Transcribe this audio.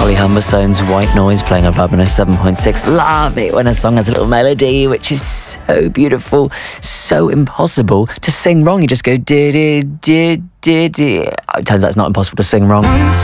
Ollie Humberstone's White Noise playing on Fabulous 7.6. Love it when a song has a little melody, which is so beautiful, so impossible to sing wrong. You just go did. It turns out it's not impossible to sing wrong.